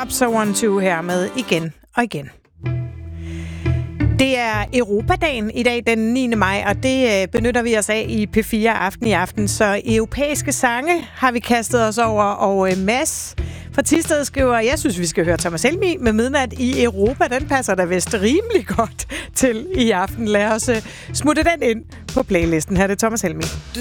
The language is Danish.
Cops og 1-2 her med igen og igen. Det er Europadagen i dag, den 9. maj, og det benytter vi os af i P4 Aften i aften. Så europæiske sange har vi kastet os over, og Mads fra Thisted skriver, jeg synes, vi skal høre Thomas Helmig med Midnat i Europa. Den passer da vist rimelig godt til i aften. Lad os smutte den ind på playlisten. Her er det Thomas Helmig. Do